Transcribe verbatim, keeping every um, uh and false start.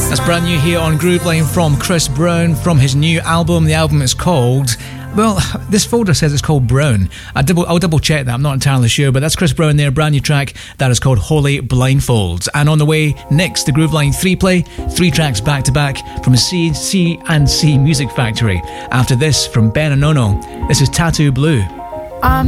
That's brand new here on Grooveline from Chris Brown from his new album. The album is called, well, this folder says it's called Brown. I double, I'll double check that, I'm not entirely sure, but that's Chris Brown there, brand new track that is called Holy Blindfolds. And on the way next, the Grooveline three play, three tracks back to back from C C and C Music Factory. After this, from Ben and Nono, this is Tattoo Blue. I'm